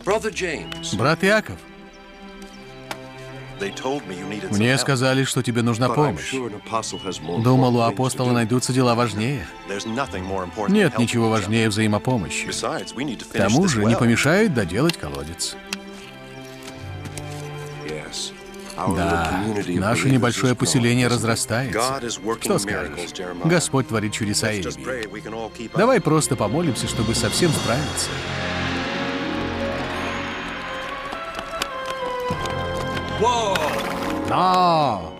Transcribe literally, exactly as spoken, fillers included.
Брат Яков, мне сказали, что тебе нужна помощь. Думал, у апостола найдутся дела важнее. Нет ничего важнее взаимопомощи. К тому же не помешает доделать колодец. Да, наше небольшое поселение разрастается. Что скажешь? Господь творит чудеса, Иеремия. Давай просто помолимся, чтобы совсем справиться. Но!